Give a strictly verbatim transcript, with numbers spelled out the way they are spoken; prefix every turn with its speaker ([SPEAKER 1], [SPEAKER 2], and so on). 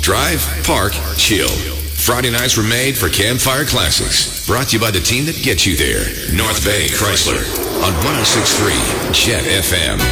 [SPEAKER 1] Drive, park, chill. Friday nights were made for Campfire Classics. Brought to you by the team that gets you there. North Bay Chrysler on one oh six point three Jet F M.